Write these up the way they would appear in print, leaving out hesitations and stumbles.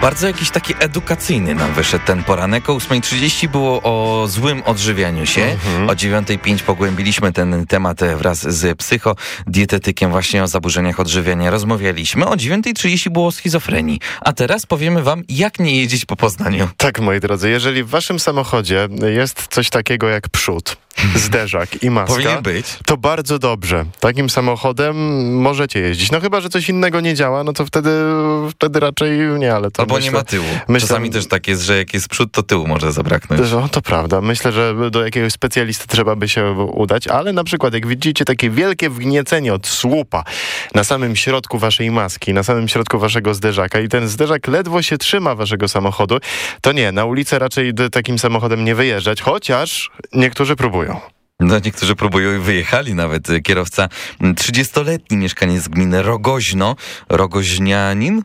Bardzo jakiś taki edukacyjny nam wyszedł ten poranek. O 8:30 było o złym odżywianiu się. O 9:05 pogłębiliśmy ten temat wraz z psychodietetykiem właśnie o zaburzeniach odżywiania rozmawialiśmy. O 9:30 było o schizofrenii. A teraz powiemy wam, jak nie jeździć po Poznaniu. Tak, moi drodzy, jeżeli w waszym samochodzie jest coś takiego jak przód, zderzak i maska, Powinien być. to bardzo dobrze. Takim samochodem możecie jeździć. No chyba, że coś innego nie działa, no to wtedy raczej nie, ale to Albo nie ma tyłu. Czasami też tak jest, że jak jest przód, to tyłu może zabraknąć. No, to prawda. Myślę, że do jakiegoś specjalisty trzeba by się udać, ale na przykład jak widzicie takie wielkie wgniecenie od słupa na samym środku waszej maski, na samym środku waszego zderzaka i ten zderzak ledwo się trzyma waszego samochodu, to nie, na ulicę raczej takim samochodem nie wyjeżdżać, chociaż niektórzy próbują. No, niektórzy próbują i wyjechali nawet. Kierowca 30-letni mieszkaniec z gminy Rogoźnianin,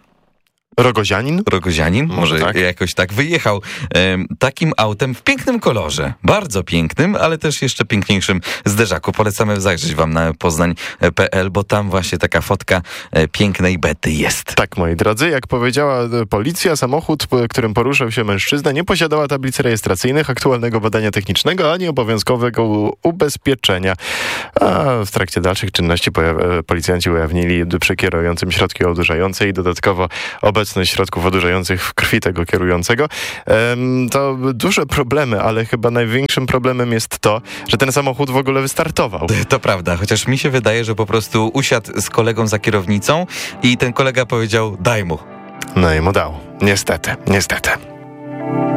może tak. Jakoś tak, wyjechał takim autem w pięknym kolorze, bardzo pięknym, ale też jeszcze piękniejszym zderzaku. Polecamy zajrzeć wam na poznań.pl, bo tam właśnie taka fotka pięknej Bety jest. Tak, moi drodzy, jak powiedziała policja, samochód, którym poruszał się mężczyzna, nie posiadała tablic rejestracyjnych, aktualnego badania technicznego, ani obowiązkowego ubezpieczenia. A w trakcie dalszych czynności policjanci ujawnili przy kierującym środki odurzające i dodatkowo obecność środków odurzających w krwi tego kierującego. To duże problemy, ale chyba największym problemem jest to, że ten samochód w ogóle wystartował. To prawda, chociaż mi się wydaje, że po prostu usiadł z kolegą za kierownicą i ten kolega powiedział: daj mu. No i mu dał. Niestety.